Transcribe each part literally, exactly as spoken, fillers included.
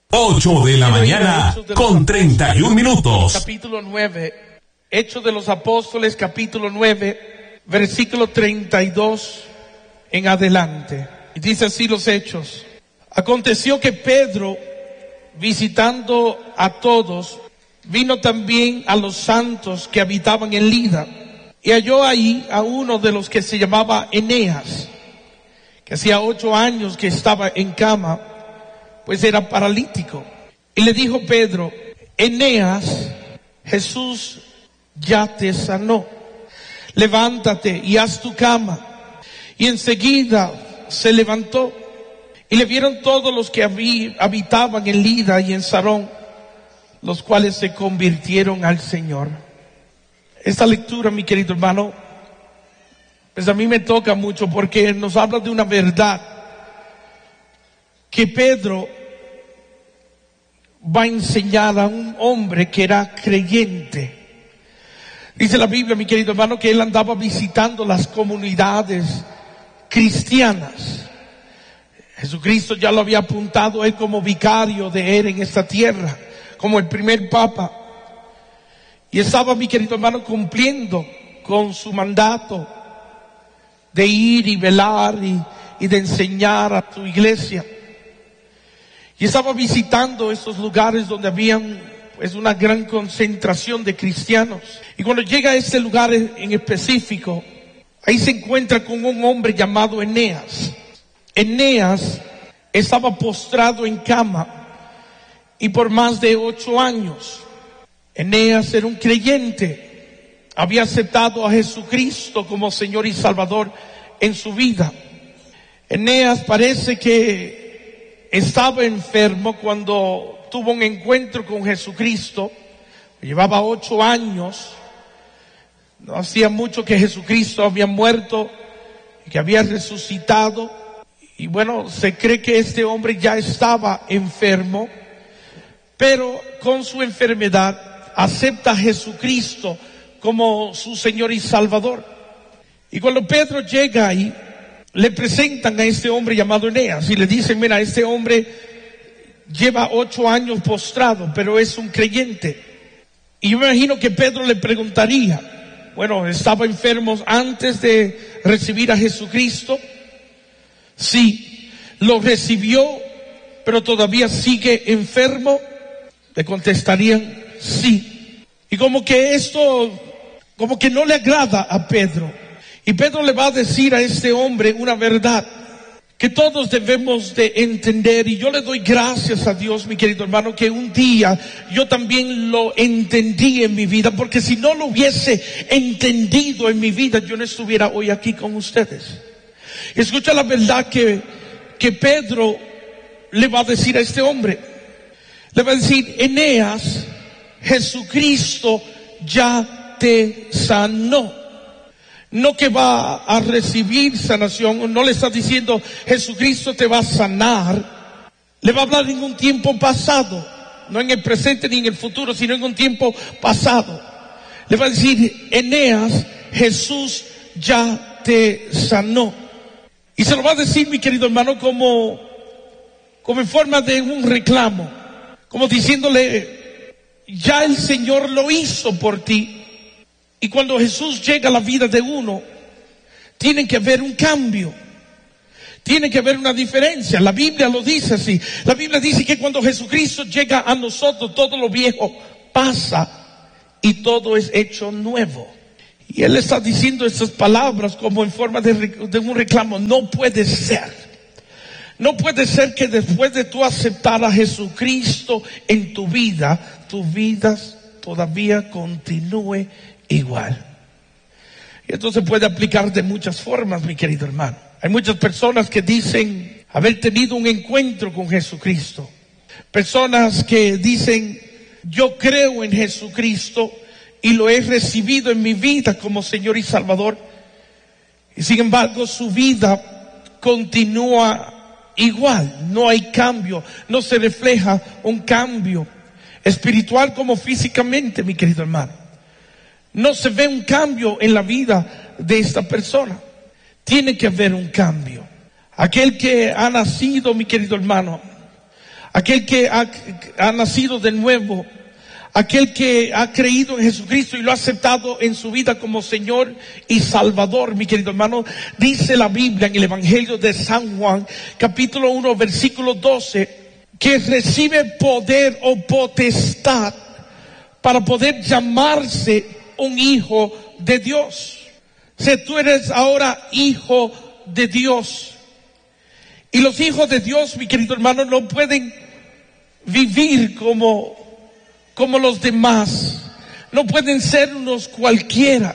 ocho de la mañana con treinta y un minutos. Capítulo nueve, Hechos de los Apóstoles, capítulo nueve, versículo treinta y dos en adelante. Y dice así los Hechos. Aconteció que Pedro, visitando a todos, vino también a los santos que habitaban en Lida, y halló ahí a uno de los que se llamaba Eneas, que hacía ocho años que estaba en cama, pues era paralítico. Y le dijo Pedro: Eneas, Jesús ya te sanó, levántate y haz tu cama. Y enseguida se levantó, y le vieron todos los que habitaban en Lida y en Sarón, los cuales se convirtieron al Señor. Esta lectura, mi querido hermano, pues a mí me toca mucho, porque nos habla de una verdad que Pedro va a enseñar a un hombre que era creyente. Dice la Biblia, mi querido hermano, que él andaba visitando las comunidades cristianas. Jesucristo ya lo había apuntado a él como vicario de él en esta tierra, como el primer papa. Y estaba, mi querido hermano, cumpliendo con su mandato de ir y velar y, y de enseñar a su iglesia. Y estaba visitando estos lugares donde habían pues una gran concentración de cristianos. Y cuando llega a este lugar en específico, ahí se encuentra con un hombre llamado Eneas. Eneas estaba postrado en cama y por más de ocho años. Eneas era un creyente, había aceptado a Jesucristo como Señor y Salvador en su vida. Eneas parece que estaba enfermo cuando tuvo un encuentro con Jesucristo. Llevaba ocho años, no hacía mucho que Jesucristo había muerto y que había resucitado. Y bueno, se cree que este hombre ya estaba enfermo, pero con su enfermedad acepta a Jesucristo como su Señor y Salvador. Y cuando Pedro llega ahí, le presentan a este hombre llamado Eneas y le dicen: mira, este hombre lleva ocho años postrado, pero es un creyente. Y yo me imagino que Pedro le preguntaría: bueno, ¿estaba enfermo antes de recibir a Jesucristo? Sí. ¿Lo recibió, pero todavía sigue enfermo? Le contestarían: sí. Y como que esto, como que no le agrada a Pedro. Y Pedro le va a decir a este hombre una verdad que todos debemos de entender. Y yo le doy gracias a Dios, mi querido hermano, que un día yo también lo entendí en mi vida, porque si no lo hubiese entendido en mi vida, yo no estuviera hoy aquí con ustedes. Escucha la verdad que, que Pedro le va a decir a este hombre. Le va a decir: Eneas, Jesucristo ya te sanó. No que va a recibir sanación, no le está diciendo Jesucristo te va a sanar. Le va a hablar en un tiempo pasado, no en el presente ni en el futuro, sino en un tiempo pasado. Le va a decir: Eneas, Jesús ya te sanó. Y se lo va a decir, mi querido hermano, como, como en forma de un reclamo, como diciéndole: ya el Señor lo hizo por ti. Y cuando Jesús llega a la vida de uno, tiene que haber un cambio, tiene que haber una diferencia. La Biblia lo dice así. La Biblia dice que cuando Jesucristo llega a nosotros, todo lo viejo pasa y todo es hecho nuevo. Y Él está diciendo estas palabras como en forma de, de un reclamo. No puede ser, no puede ser que después de tú aceptar a Jesucristo en tu vida, tu vida todavía continúe igual. Y esto se puede aplicar de muchas formas, mi querido hermano. Hay muchas personas que dicen haber tenido un encuentro con Jesucristo. Personas que dicen: yo creo en Jesucristo y lo he recibido en mi vida como Señor y Salvador. Y sin embargo su vida continúa igual. No hay cambio, no se refleja un cambio espiritual como físicamente, mi querido hermano. No se ve un cambio en la vida de esta persona. Tiene que haber un cambio. Aquel que ha nacido, mi querido hermano, aquel que ha, ha nacido de nuevo, aquel que ha creído en Jesucristo y lo ha aceptado en su vida como Señor y Salvador, mi querido hermano, dice la Biblia en el Evangelio de San Juan, capítulo uno, versículo doce, que recibe poder o potestad para poder llamarse un hijo de Dios. O sea, tú eres ahora hijo de Dios. Y los hijos de Dios, mi querido hermano, no pueden vivir como como los demás, no pueden ser unos cualquiera.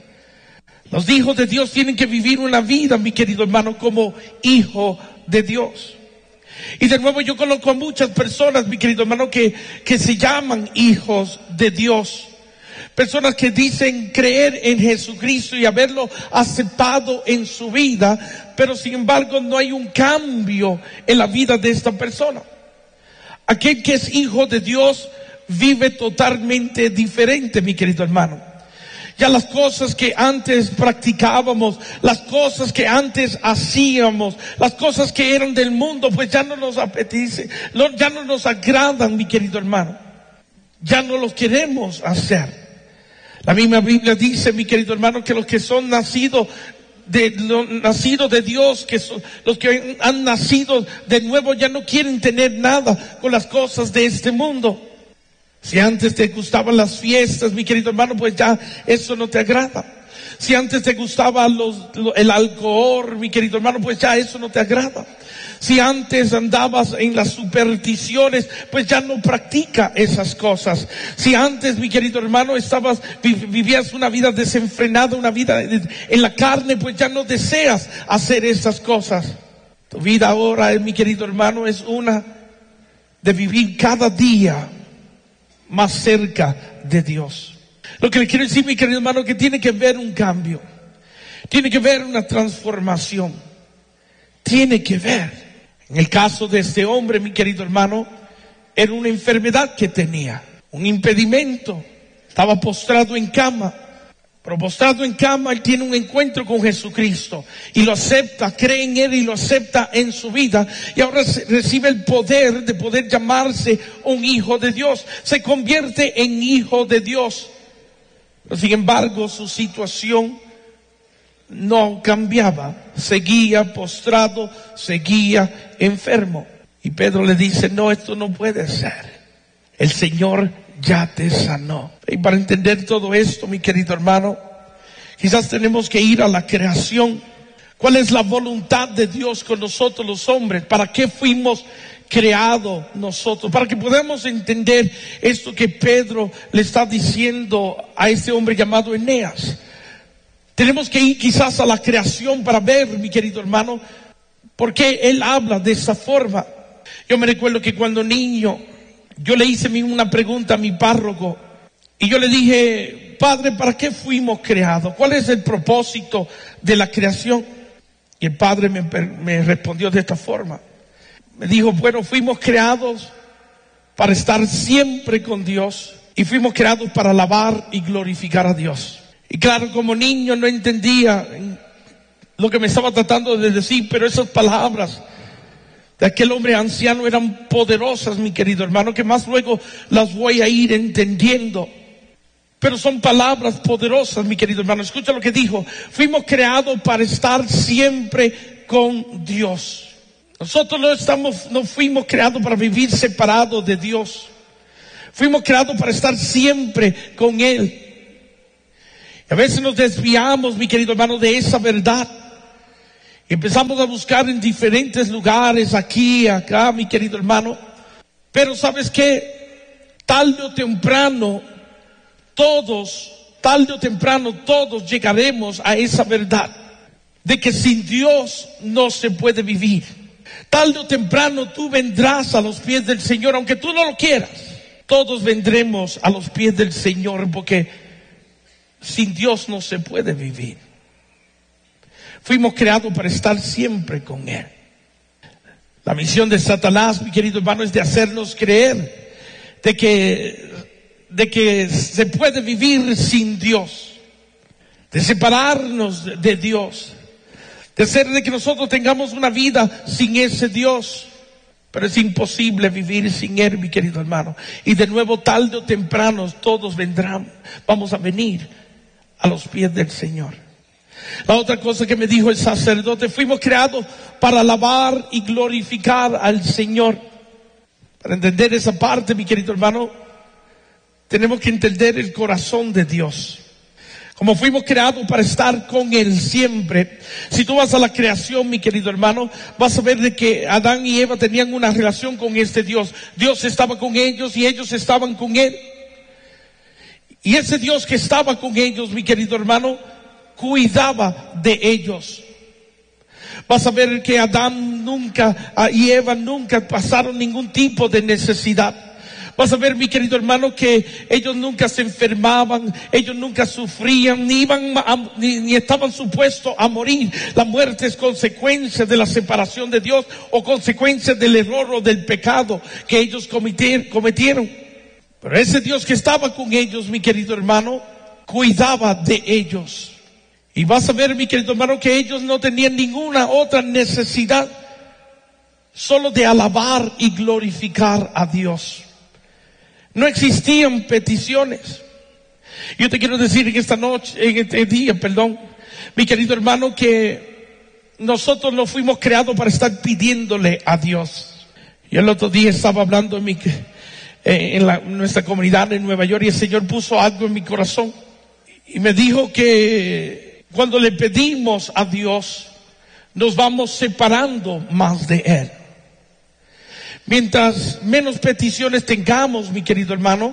Los hijos de Dios tienen que vivir una vida, mi querido hermano, como hijo de Dios. Y de nuevo yo conozco a muchas personas, mi querido hermano, que, que se llaman hijos de Dios. Personas que dicen creer en Jesucristo y haberlo aceptado en su vida, pero sin embargo no hay un cambio en la vida de esta persona. Aquel que es hijo de Dios vive totalmente diferente, mi querido hermano. Ya las cosas que antes practicábamos, las cosas que antes hacíamos, las cosas que eran del mundo, pues ya no nos apetece, no, ya no nos agradan, mi querido hermano. Ya no los queremos hacer. La misma Biblia dice, mi querido hermano, que los que son nacidos de, los nacidos de Dios, que son, los que han nacido de nuevo, ya no quieren tener nada con las cosas de este mundo. Si antes te gustaban las fiestas, mi querido hermano, pues ya eso no te agrada. Si antes te gustaba los, lo, el alcohol, mi querido hermano, pues ya eso no te agrada. Si antes andabas en las supersticiones, pues ya no practica esas cosas. Si antes, mi querido hermano, estabas, vivías una vida desenfrenada, una vida en la carne, pues ya no deseas hacer esas cosas. Tu vida ahora, mi querido hermano, es una de vivir cada día más cerca de Dios. Lo que le quiero decir, mi querido hermano, que tiene que ver un cambio, tiene que ver una transformación, tiene que ver. En el caso de este hombre, mi querido hermano, era una enfermedad que tenía, un impedimento, estaba postrado en cama. Pero postrado en cama, él tiene un encuentro con Jesucristo y lo acepta, cree en él y lo acepta en su vida, y ahora recibe el poder de poder llamarse un hijo de Dios, se convierte en hijo de Dios. Pero sin embargo, su situación no cambiaba, seguía postrado, seguía enfermo. Y Pedro le dice, no, esto no puede ser, el Señor ya te sanó. Y para entender todo esto, mi querido hermano, quizás tenemos que ir a la creación. ¿Cuál es la voluntad de Dios con nosotros los hombres? ¿Para qué fuimos creados nosotros? Para que podamos entender esto que Pedro le está diciendo a este hombre llamado Eneas. Tenemos que ir quizás a la creación para ver, mi querido hermano, por qué él habla de esa forma. Yo me recuerdo que cuando niño, yo le hice una pregunta a mi párroco y yo le dije, Padre, ¿para qué fuimos creados? ¿Cuál es el propósito de la creación? Y el Padre me, me respondió de esta forma. Me dijo, bueno, fuimos creados para estar siempre con Dios y fuimos creados para alabar y glorificar a Dios. Y claro, como niño no entendía lo que me estaba tratando de decir, pero esas palabras de aquel hombre anciano eran poderosas, mi querido hermano, que más luego las voy a ir entendiendo. Pero son palabras poderosas, mi querido hermano. Escucha lo que dijo. Fuimos creados para estar siempre con Dios. Nosotros no estamos, no fuimos creados para vivir separados de Dios. Fuimos creados para estar siempre con Él. Y a veces nos desviamos, mi querido hermano, de esa verdad. Empezamos a buscar en diferentes lugares, aquí, acá, mi querido hermano. Pero ¿sabes qué? Tarde o temprano, todos, tarde o temprano, todos llegaremos a esa verdad de que sin Dios no se puede vivir. Tarde o temprano tú vendrás a los pies del Señor, aunque tú no lo quieras. Todos vendremos a los pies del Señor, porque sin Dios no se puede vivir. Fuimos creados para estar siempre con Él. La misión de Satanás, mi querido hermano, es de hacernos creer de que, de que se puede vivir sin Dios, de separarnos de Dios, de hacer de que nosotros tengamos una vida sin ese Dios. Pero es imposible vivir sin Él, mi querido hermano. Y de nuevo, tarde o temprano, todos vendrán, vamos a venir a los pies del Señor. La otra cosa que me dijo el sacerdote: fuimos creados para alabar y glorificar al Señor. Para entender esa parte, mi querido hermano, tenemos que entender el corazón de Dios. Como fuimos creados para estar con Él siempre. Si tú vas a la creación, mi querido hermano, vas a ver de que Adán y Eva tenían una relación con este Dios. Dios estaba con ellos y ellos estaban con Él. Y ese Dios que estaba con ellos, mi querido hermano, cuidaba de ellos. Vas a ver que Adán nunca y Eva nunca pasaron ningún tipo de necesidad. Vas a ver, mi querido hermano, que ellos nunca se enfermaban, ellos nunca sufrían, ni iban a, ni, ni estaban supuestos a morir. La muerte es consecuencia de la separación de Dios o consecuencia del error o del pecado que ellos cometieron. Pero ese Dios que estaba con ellos, mi querido hermano, cuidaba de ellos. Y vas a ver, mi querido hermano, que ellos no tenían ninguna otra necesidad, solo de alabar y glorificar a Dios. No existían peticiones. Yo te quiero decir en esta noche, en este día, perdón, mi querido hermano, que nosotros no fuimos creados para estar pidiéndole a Dios. Yo el otro día estaba hablando en, mi, en, la, en nuestra comunidad en Nueva York, y el Señor puso algo en mi corazón y me dijo que cuando le pedimos a Dios, nos vamos separando más de Él. Mientras menos peticiones tengamos, mi querido hermano,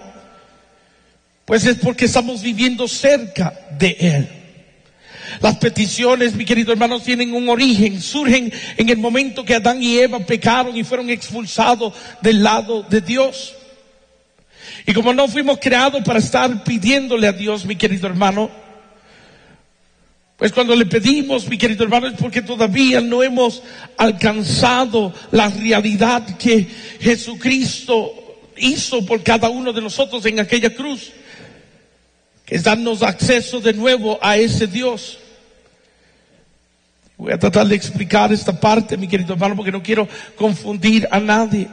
pues es porque estamos viviendo cerca de Él. Las peticiones, mi querido hermano, tienen un origen, surgen en el momento que Adán y Eva pecaron y fueron expulsados del lado de Dios. Y como no fuimos creados para estar pidiéndole a Dios, mi querido hermano, pues cuando le pedimos, mi querido hermano, es porque todavía no hemos alcanzado la realidad que Jesucristo hizo por cada uno de nosotros en aquella cruz, que es darnos acceso de nuevo a ese Dios. Voy a tratar de explicar esta parte, mi querido hermano, porque no quiero confundir a nadie.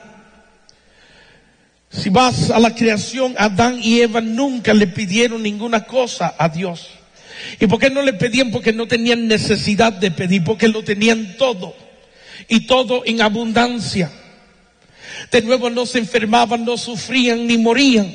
Si vas a la creación, Adán y Eva nunca le pidieron ninguna cosa a Dios. ¿Y por qué no le pedían? Porque no tenían necesidad de pedir, porque lo tenían todo, y todo en abundancia. De nuevo, no se enfermaban, no sufrían ni morían.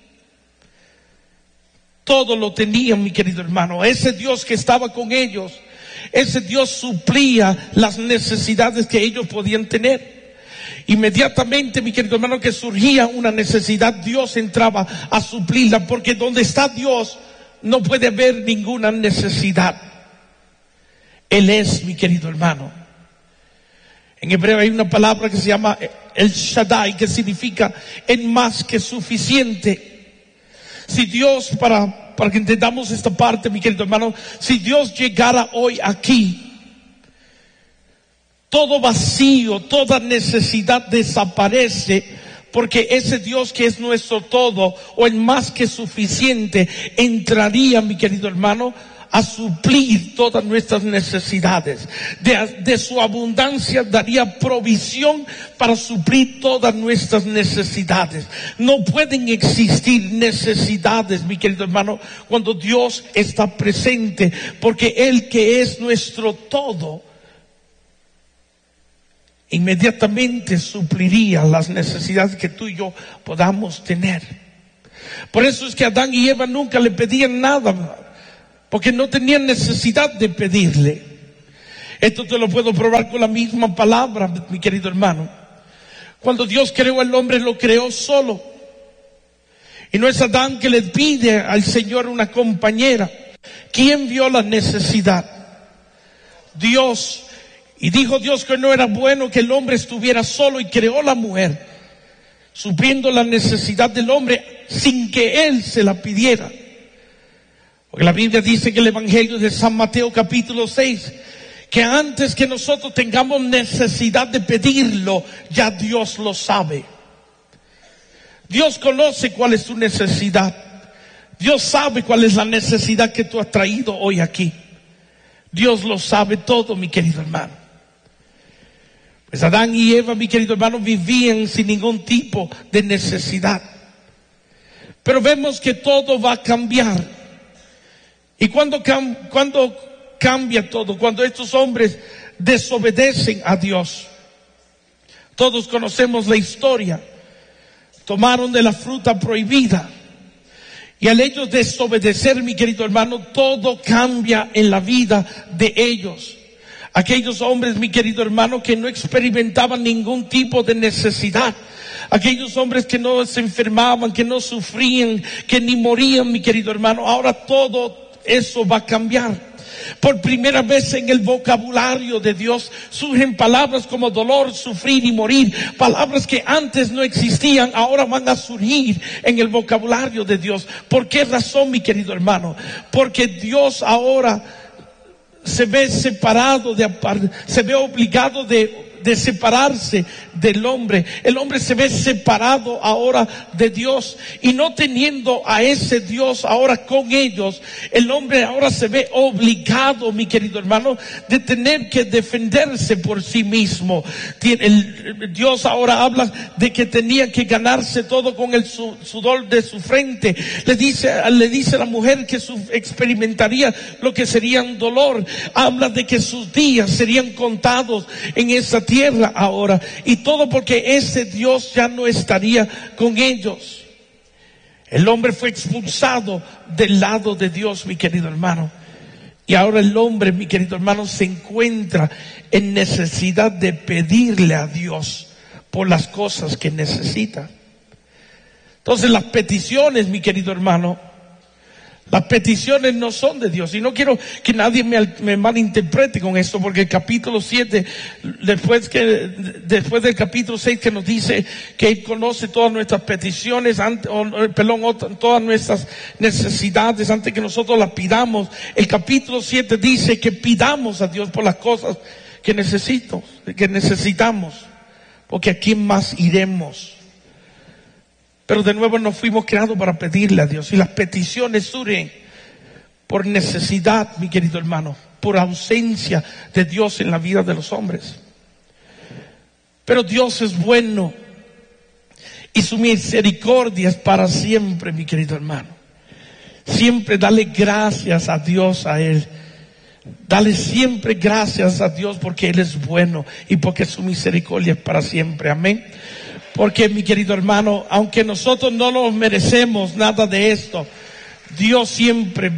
Todo lo tenían, mi querido hermano. Ese Dios que estaba con ellos, ese Dios suplía las necesidades que ellos podían tener. Inmediatamente, mi querido hermano, que surgía una necesidad, Dios entraba a suplirla, porque donde está Dios no puede haber ninguna necesidad. Él es, mi querido hermano. En hebreo hay una palabra que se llama el Shaddai, que significa el más que suficiente. Si Dios, para, para que entendamos esta parte, mi querido hermano, si Dios llegara hoy aquí, todo vacío, toda necesidad desaparece, porque ese Dios que es nuestro todo, o el más que suficiente, entraría, mi querido hermano, a suplir todas nuestras necesidades. De, de su abundancia daría provisión para suplir todas nuestras necesidades. No pueden existir necesidades, mi querido hermano, cuando Dios está presente, porque Él que es nuestro todo, inmediatamente supliría las necesidades que tú y yo podamos tener. Por eso es que Adán y Eva nunca le pedían nada, porque no tenían necesidad de pedirle. Esto te lo puedo probar con la misma palabra, mi querido hermano. Cuando Dios creó al hombre, lo creó solo. Y no es Adán que le pide al Señor una compañera. ¿Quién vio la necesidad? Dios. Y dijo Dios que no era bueno que el hombre estuviera solo, y creó la mujer, supliendo la necesidad del hombre sin que él se la pidiera. Porque la Biblia dice en el Evangelio de San Mateo capítulo seis, que antes que nosotros tengamos necesidad de pedirlo, ya Dios lo sabe. Dios conoce cuál es tu necesidad. Dios sabe cuál es la necesidad que tú has traído hoy aquí. Dios lo sabe todo, mi querido hermano. Pues Adán y Eva, mi querido hermano, vivían sin ningún tipo de necesidad. Pero vemos que todo va a cambiar. ¿Y cuando, cam- cuando cambia todo? Cuando estos hombres desobedecen a Dios. Todos conocemos la historia. Tomaron de la fruta prohibida. Y al ellos desobedecer, mi querido hermano, todo cambia en la vida de ellos. Aquellos hombres, mi querido hermano, que no experimentaban ningún tipo de necesidad. Aquellos hombres que no se enfermaban, que no sufrían, que ni morían, mi querido hermano. Ahora todo eso va a cambiar. Por primera vez en el vocabulario de Dios surgen palabras como dolor, sufrir y morir. Palabras que antes no existían, ahora van a surgir en el vocabulario de Dios. ¿Por qué razón, mi querido hermano? Porque Dios ahora se ve separado, de, se ve obligado de, de separarse del hombre. El hombre se ve separado ahora de Dios, y no teniendo a ese Dios ahora con ellos, el hombre ahora se ve obligado, mi querido hermano, de tener que defenderse por sí mismo. El, Dios ahora habla de que tenía que ganarse todo con el sudor de su frente. Le dice, le dice a la mujer que su, experimentaría lo que sería un dolor. Habla de que sus días serían contados en esa tierra ahora, y todo porque ese Dios ya no estaría con ellos. El hombre fue expulsado del lado de Dios, mi querido hermano, y ahora el hombre, mi querido hermano, se encuentra en necesidad de pedirle a Dios por las cosas que necesita. Entonces las peticiones, mi querido hermano, las peticiones no son de Dios. Y no quiero que nadie me, me malinterprete con esto, porque el capítulo siete, después que, después del capítulo seis, que nos dice que Él conoce todas nuestras peticiones, ante, o, perdón, todas nuestras necesidades antes que nosotros las pidamos. El capítulo siete dice que pidamos a Dios por las cosas que necesito, que necesitamos, porque ¿a quién más iremos? Pero de nuevo nos fuimos creados para pedirle a Dios. Y las peticiones surgen por necesidad, mi querido hermano, por ausencia de Dios en la vida de los hombres. Pero Dios es bueno y su misericordia es para siempre, mi querido hermano. Siempre dale gracias a Dios, a Él. Dale siempre gracias a Dios porque Él es bueno y porque su misericordia es para siempre. Amén. Porque, mi querido hermano, aunque nosotros no nos merecemos nada de esto, Dios siempre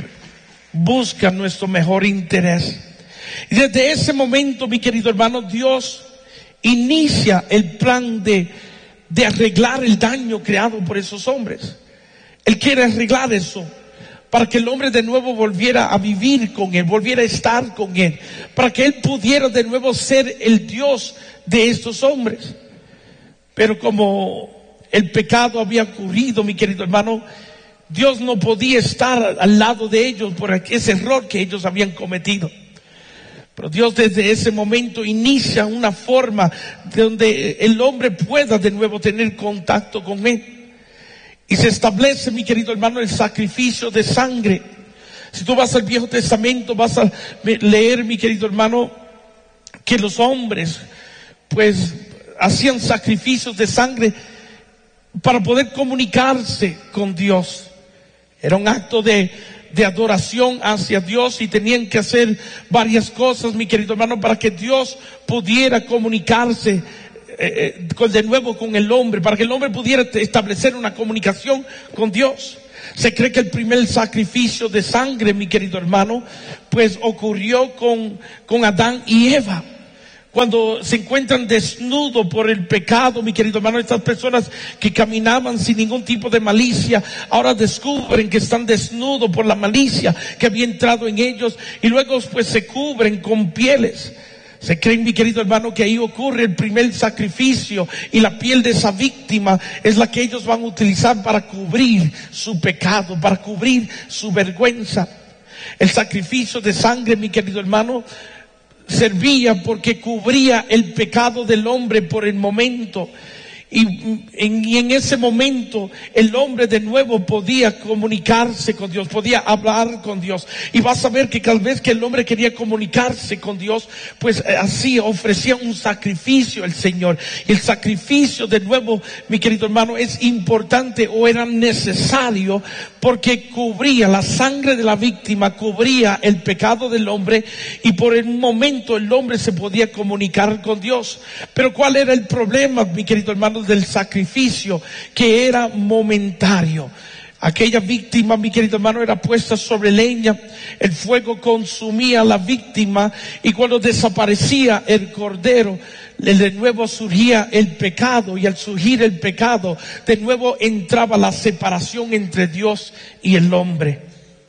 busca nuestro mejor interés. Y desde ese momento, mi querido hermano, Dios inicia el plan de, de arreglar el daño creado por esos hombres. Él quiere arreglar eso, para que el hombre de nuevo volviera a vivir con Él, volviera a estar con Él, para que Él pudiera de nuevo ser el Dios de estos hombres. Pero como el pecado había ocurrido, mi querido hermano, Dios no podía estar al lado de ellos por ese error que ellos habían cometido. Pero Dios desde ese momento inicia una forma donde el hombre pueda de nuevo tener contacto con Él. Y se establece, mi querido hermano, el sacrificio de sangre. Si tú vas al Viejo Testamento, vas a leer, mi querido hermano, que los hombres, pues, hacían sacrificios de sangre para poder comunicarse con Dios. Era un acto de, de adoración hacia Dios, y tenían que hacer varias cosas, mi querido hermano, para que Dios pudiera comunicarse eh, con, de nuevo con el hombre, para que el hombre pudiera establecer una comunicación con Dios. Se cree que el primer sacrificio de sangre, mi querido hermano, pues ocurrió con, con Adán y Eva. Cuando se encuentran desnudos por el pecado, mi querido hermano, estas personas que caminaban sin ningún tipo de malicia, ahora descubren que están desnudos por la malicia que había entrado en ellos, y luego pues se cubren con pieles. Se cree, mi querido hermano, que ahí ocurre el primer sacrificio, y la piel de esa víctima es la que ellos van a utilizar para cubrir su pecado, para cubrir su vergüenza. El sacrificio de sangre, mi querido hermano, servía porque cubría el pecado del hombre por el momento, Y en, y en ese momento el hombre de nuevo podía comunicarse con Dios, podía hablar con Dios. Y vas a ver que cada vez que el hombre quería comunicarse con Dios, pues así ofrecía un sacrificio al Señor. Y el sacrificio, de nuevo, mi querido hermano, es importante o era necesario porque cubría, la sangre de la víctima cubría el pecado del hombre, y por un momento el hombre se podía comunicar con Dios. Pero ¿cuál era el problema, mi querido hermano, del sacrificio? Que era momentario. Aquella víctima, mi querido hermano, era puesta sobre leña, el fuego consumía a la víctima, y cuando desaparecía el cordero, de nuevo surgía el pecado, y al surgir el pecado, de nuevo entraba la separación entre Dios y el hombre.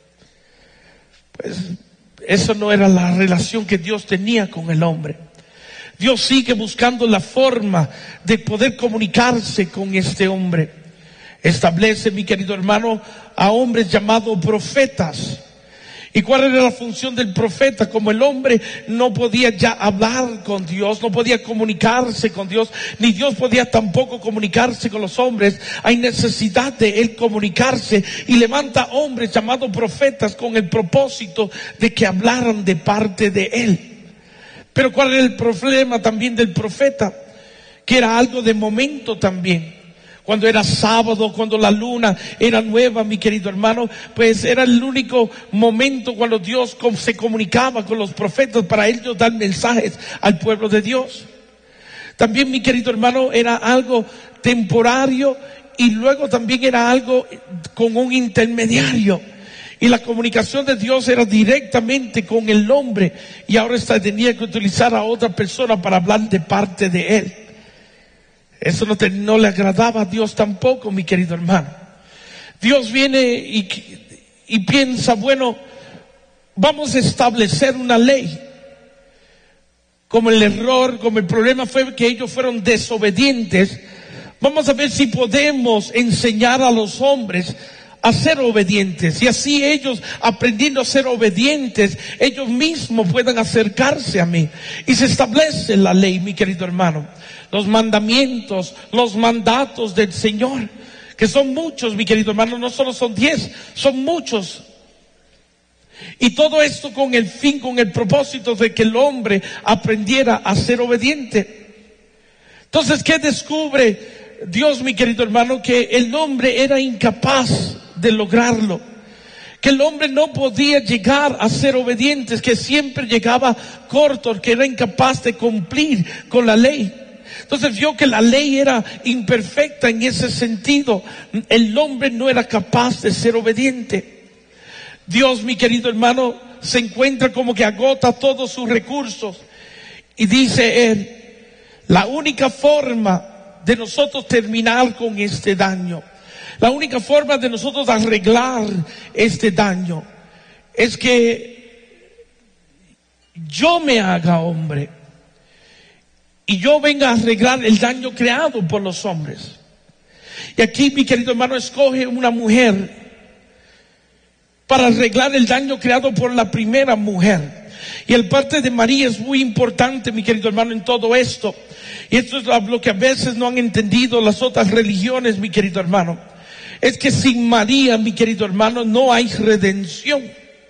Pues eso no era la relación que Dios tenía con el hombre. Dios sigue buscando la forma de poder comunicarse con este hombre. Establece, mi querido hermano, a hombres llamados profetas. ¿Y cuál era la función del profeta? Como el hombre no podía ya hablar con Dios, no podía comunicarse con Dios, ni Dios podía tampoco comunicarse con los hombres, hay necesidad de él comunicarse, y levanta hombres llamados profetas con el propósito de que hablaran de parte de él. Pero ¿cuál era el problema también del profeta? Que era algo de momento también. Cuando era sábado, cuando la luna era nueva, mi querido hermano, pues era el único momento cuando Dios se comunicaba con los profetas para ellos dar mensajes al pueblo de Dios. También, mi querido hermano, era algo temporario, y luego también era algo con un intermediario. Y la comunicación de Dios era directamente con el hombre, y ahora esta tenía que utilizar a otra persona para hablar de parte de él. Eso no, te, no le agradaba a Dios tampoco, mi querido hermano. Dios viene y, y piensa, bueno, vamos a establecer una ley. Como el error, como el problema fue que ellos fueron desobedientes, vamos a ver si podemos enseñar a los hombres a ser obedientes, y así ellos, aprendiendo a ser obedientes, ellos mismos puedan acercarse a mí. Y se establece la ley, mi querido hermano, los mandamientos, los mandatos del Señor, que son muchos, mi querido hermano, no solo son diez, son muchos. Y todo esto con el fin, con el propósito de que el hombre aprendiera a ser obediente. Entonces, ¿qué descubre Dios, mi querido hermano? Que el hombre era incapaz de lograrlo, que el hombre no podía llegar a ser obediente, que siempre llegaba corto, que era incapaz de cumplir con la ley. Entonces vio que la ley era imperfecta en ese sentido. El hombre no era capaz de ser obediente. Dios, mi querido hermano, se encuentra como que agota todos sus recursos, y dice él, la única forma de nosotros terminar con este daño, la única forma de nosotros arreglar este daño, es que yo me haga hombre y yo venga a arreglar el daño creado por los hombres. Y aquí, mi querido hermano, escoge una mujer para arreglar el daño creado por la primera mujer. Y el parte de María es muy importante, mi querido hermano, en todo esto. Y esto es lo que a veces no han entendido las otras religiones, mi querido hermano. Es que sin María, mi querido hermano, no hay redención.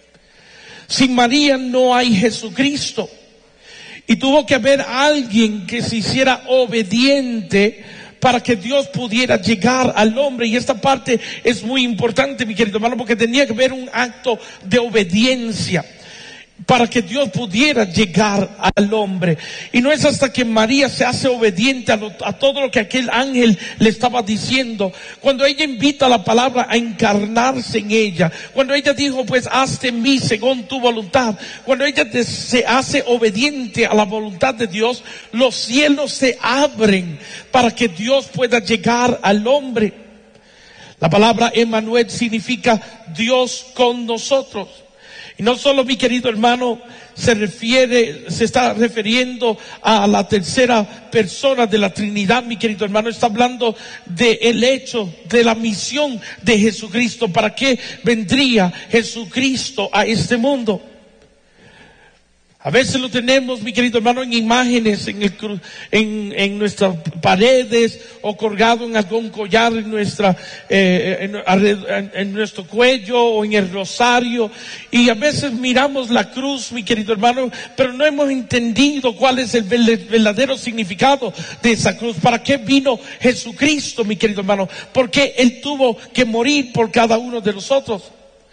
Sin María no hay Jesucristo. Y tuvo que haber alguien que se hiciera obediente para que Dios pudiera llegar al hombre. Y esta parte es muy importante, mi querido hermano, porque tenía que haber un acto de obediencia para que Dios pudiera llegar al hombre. Y no es hasta que María se hace obediente a, lo, a todo lo que aquel ángel le estaba diciendo, cuando ella invita a la palabra a encarnarse en ella, cuando ella dijo, pues hazte en mí según tu voluntad, cuando ella te, se hace obediente a la voluntad de Dios, los cielos se abren para que Dios pueda llegar al hombre. La palabra Emmanuel significa Dios con nosotros. Y no solo, mi querido hermano, se refiere, se está refiriendo a la tercera persona de la Trinidad, mi querido hermano, está hablando del hecho de la misión de Jesucristo. ¿Para qué vendría Jesucristo a este mundo? A veces lo tenemos, mi querido hermano, en imágenes, en, el, en, en nuestras paredes o colgado en algún collar en nuestra, eh, en, en nuestro cuello o en el rosario. Y a veces miramos la cruz, mi querido hermano, pero no hemos entendido cuál es el verdadero significado de esa cruz. ¿Para qué vino Jesucristo, mi querido hermano? Porque Él tuvo que morir por cada uno de nosotros.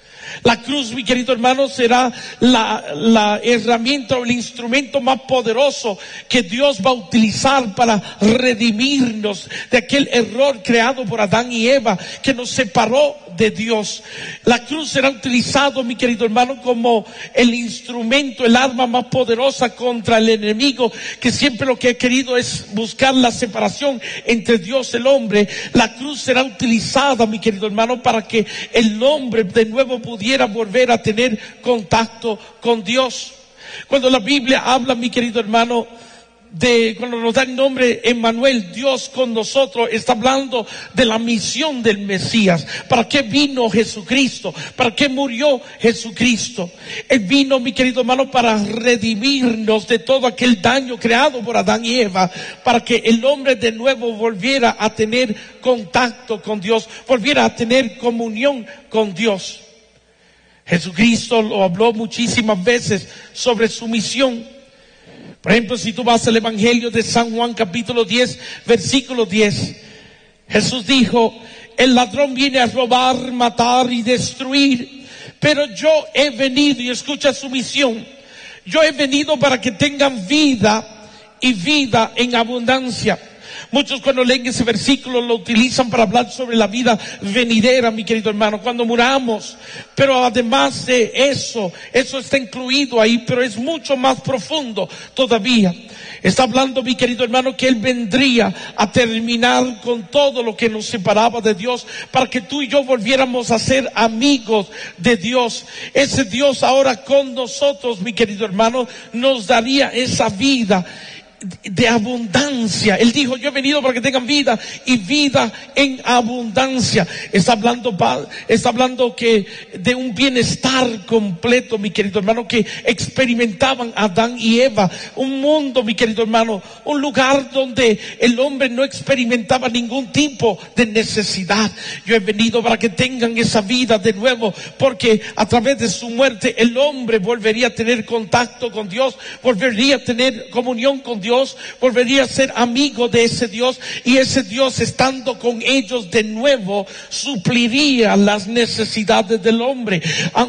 La cruz, mi querido hermano, será la, la herramienta o el instrumento más poderoso que Dios va a utilizar para redimirnos de aquel error creado por Adán y Eva que nos separó de Dios. La cruz será utilizado, mi querido hermano, como el instrumento, el arma más poderosa contra el enemigo, que siempre lo que ha querido es buscar la separación entre Dios y el hombre. La cruz será utilizada, mi querido hermano, para que el hombre de nuevo pudiera volver a tener contacto con Dios. Cuando la Biblia habla, mi querido hermano, de cuando nos da el nombre Emmanuel, Dios con nosotros, está hablando de la misión del Mesías. ¿Para qué vino Jesucristo? ¿Para qué murió Jesucristo? Él vino, mi querido hermano, para redimirnos de todo aquel daño creado por Adán y Eva, para que el hombre de nuevo volviera a tener contacto con Dios, volviera a tener comunión con Dios. Jesucristo lo habló muchísimas veces sobre su misión. Por ejemplo, si tú vas al Evangelio de San Juan capítulo diez, versículo diez, Jesús dijo: el ladrón viene a robar, matar y destruir, pero yo he venido, y escucha su misión, yo he venido para que tengan vida y vida en abundancia. Muchos cuando leen ese versículo lo utilizan para hablar sobre la vida venidera, mi querido hermano, cuando muramos. Pero además de eso, eso está incluido ahí, pero es mucho más profundo todavía. Está hablando, mi querido hermano, que Él vendría a terminar con todo lo que nos separaba de Dios, para que tú y yo volviéramos a ser amigos de Dios. Ese Dios ahora con nosotros, mi querido hermano, nos daría esa vida de abundancia. Él dijo: yo he venido para que tengan vida y vida en abundancia. Está hablando, está hablando que de un bienestar completo, mi querido hermano, que experimentaban Adán y Eva. Un mundo, mi querido hermano, un lugar donde el hombre no experimentaba ningún tipo de necesidad. Yo he venido para que tengan esa vida de nuevo, porque a través de su muerte el hombre volvería a tener contacto con Dios, volvería a tener comunión con Dios, Dios, volvería a ser amigo de ese Dios, y ese Dios, estando con ellos de nuevo, supliría las necesidades del hombre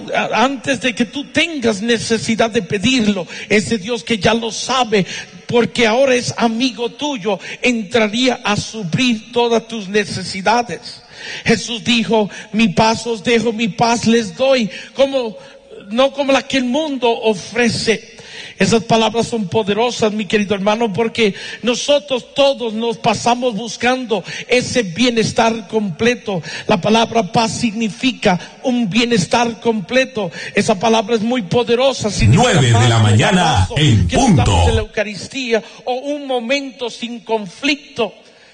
antes de que tú tengas necesidad de pedirlo. Ese Dios que ya lo sabe, porque ahora es amigo tuyo, entraría a suplir todas tus necesidades. Jesús dijo: mi paz os dejo, mi paz les doy, como no como la que el mundo ofrece. Esas palabras son poderosas, mi querido hermano, porque nosotros todos nos pasamos buscando ese bienestar completo. La palabra paz significa un bienestar completo. Esa palabra es muy poderosa. Nueve de la mañana en punto. De la Eucaristía, o un momento sin conflicto.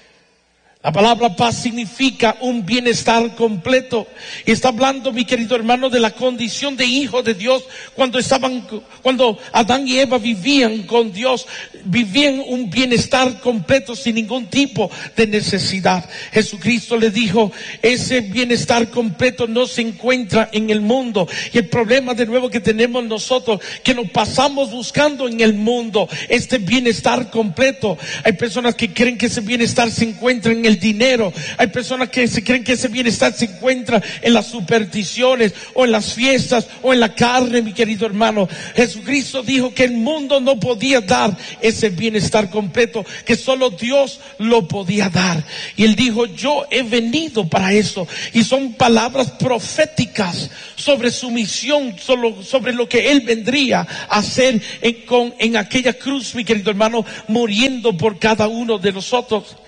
La palabra paz significa un bienestar completo. Y está hablando, mi querido hermano, de la condición de hijo de Dios cuando estaban, cuando Adán y Eva vivían con Dios, vivían un bienestar completo sin ningún tipo de necesidad. Jesucristo le dijo: ese bienestar completo no se encuentra en el mundo. Y el problema de nuevo que tenemos nosotros, que nos pasamos buscando en el mundo este bienestar completo. Hay personas que creen que ese bienestar se encuentra en el dinero. Hay personas que se creen que ese bienestar se encuentra en las supersticiones o en las fiestas o en la carne, mi querido hermano. Jesucristo dijo que el mundo no podía dar ese bienestar completo, que solo Dios lo podía dar. Y Él dijo: yo he venido para eso. Y son palabras proféticas sobre su misión, sobre, sobre lo que Él vendría a hacer en, con, en aquella cruz, mi querido hermano, muriendo por cada uno de nosotros.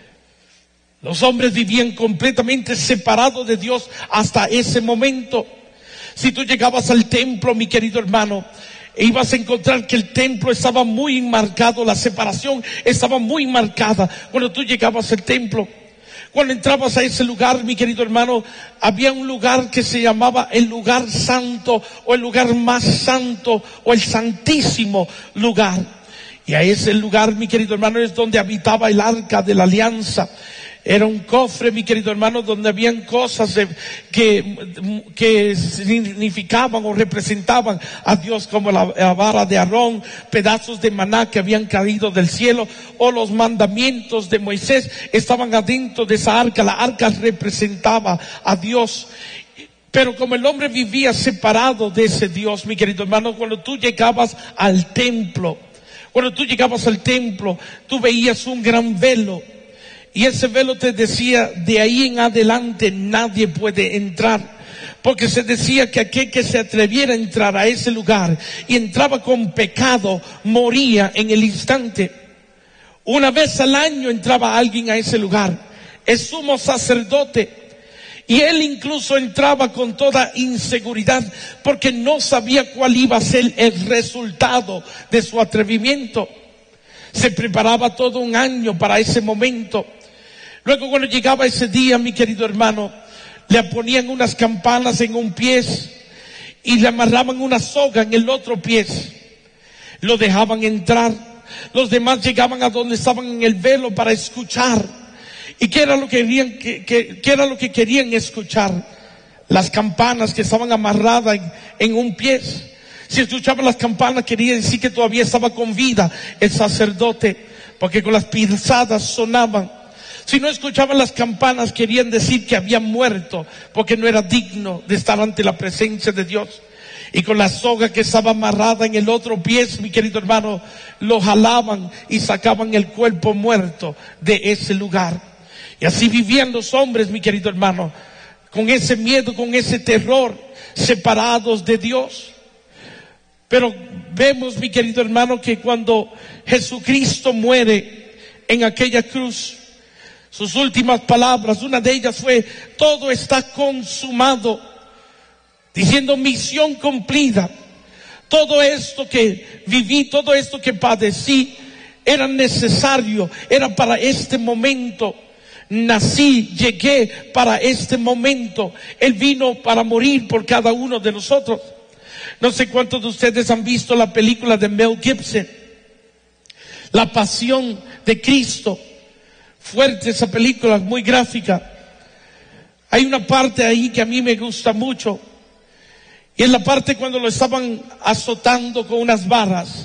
Los hombres vivían completamente separados de Dios hasta ese momento. Si tú llegabas al templo, mi querido hermano, ibas a encontrar que el templo estaba muy marcado, la separación estaba muy marcada cuando tú llegabas al templo. Cuando entrabas a ese lugar, mi querido hermano, había un lugar que se llamaba el lugar santo, o el lugar más santo, o el santísimo lugar. Y a ese lugar, mi querido hermano, es donde habitaba el arca de la alianza. Era un cofre, mi querido hermano, donde habían cosas de, que, que significaban o representaban a Dios, como la, la vara de Aarón, pedazos de maná que habían caído del cielo, o los mandamientos de Moisés estaban adentro de esa arca. La arca representaba a Dios. Pero como el hombre vivía separado de ese Dios, mi querido hermano, cuando tú llegabas al templo, cuando tú llegabas al templo, tú veías un gran velo. Y ese velo te decía, de ahí en adelante nadie puede entrar. Porque se decía que aquel que se atreviera a entrar a ese lugar y entraba con pecado, moría en el instante. Una vez al año entraba alguien a ese lugar, el sumo sacerdote. Y él incluso entraba con toda inseguridad, porque no sabía cuál iba a ser el resultado de su atrevimiento. Se preparaba todo un año para ese momento. Luego, cuando llegaba ese día, mi querido hermano, le ponían unas campanas en un pie y le amarraban una soga en el otro pie. Lo dejaban entrar. Los demás llegaban a donde estaban en el velo para escuchar. ¿Y qué era lo que querían, qué, qué, qué era lo que querían escuchar? Las campanas que estaban amarradas en, en un pie. Si escuchaban las campanas, quería decir que todavía estaba con vida el sacerdote, porque con las pisadas sonaban. Si no escuchaban las campanas, querían decir que había muerto, porque no era digno de estar ante la presencia de Dios. Y con la soga que estaba amarrada en el otro pie, mi querido hermano, lo jalaban y sacaban el cuerpo muerto de ese lugar. Y así vivían los hombres, mi querido hermano, con ese miedo, con ese terror, separados de Dios. Pero vemos, mi querido hermano, que cuando Jesucristo muere en aquella cruz, sus últimas palabras, una de ellas fue, todo está consumado, diciendo misión cumplida. Todo esto que viví, todo esto que padecí, era necesario, era para este momento. Nací, llegué para este momento. Él vino para morir por cada uno de nosotros. No sé cuántos de ustedes han visto la película de Mel Gibson, La Pasión de Cristo. Fuerte esa película, muy gráfica. Hay una parte ahí que a mí me gusta mucho. Y es la parte cuando lo estaban azotando con unas barras.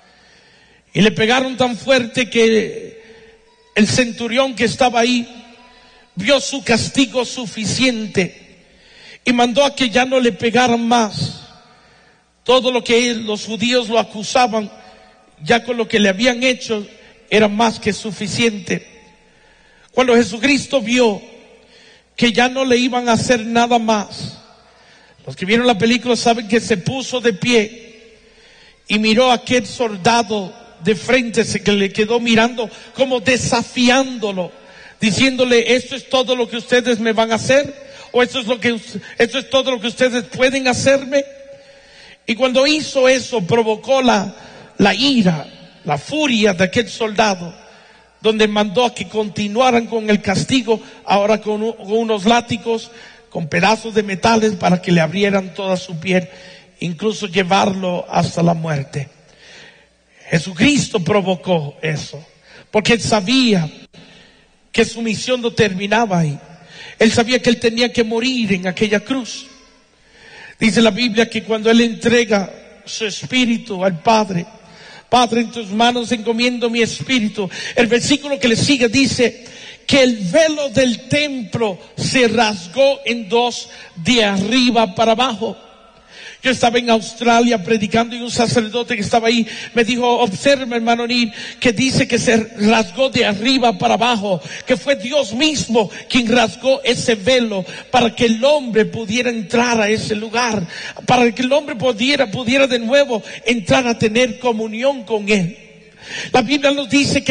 Y le pegaron tan fuerte que el centurión que estaba ahí vio su castigo suficiente y mandó a que ya no le pegaran más. Todo lo que los judíos lo acusaban, ya con lo que le habían hecho, era más que suficiente. Cuando Jesucristo vio que ya no le iban a hacer nada más, los que vieron la película saben que se puso de pie y miró a aquel soldado de frente, se que le quedó mirando como desafiándolo, diciéndole, ¿esto es todo lo que ustedes me van a hacer? ¿O esto es lo que, esto es todo lo que ustedes pueden hacerme? Y cuando hizo eso, provocó la, la ira, la furia de aquel soldado, donde mandó a que continuaran con el castigo, ahora con, con unos látigos, con pedazos de metales para que le abrieran toda su piel, incluso llevarlo hasta la muerte. Jesucristo provocó eso, porque él sabía que su misión no terminaba ahí. Él sabía que él tenía que morir en aquella cruz. Dice la Biblia que cuando él entrega su espíritu al Padre, Padre, en tus manos encomiendo mi espíritu. El versículo que le sigue dice que el velo del templo se rasgó en dos de arriba para abajo. Yo estaba en Australia predicando y un sacerdote que estaba ahí me dijo, observa, hermano Nil, que dice que se rasgó de arriba para abajo, que fue Dios mismo quien rasgó ese velo para que el hombre pudiera entrar a ese lugar, para que el hombre pudiera, pudiera de nuevo entrar a tener comunión con él. La Biblia nos dice que